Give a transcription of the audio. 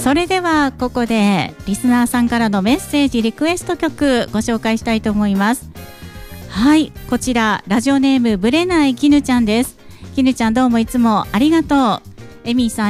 それではここでリスナーさんからのメッセージリクエスト曲ご紹介したいと思います。はい、こちらラジオネームぶれないきぬちゃんです。きぬちゃんどうもいつもありがとう。エミーさん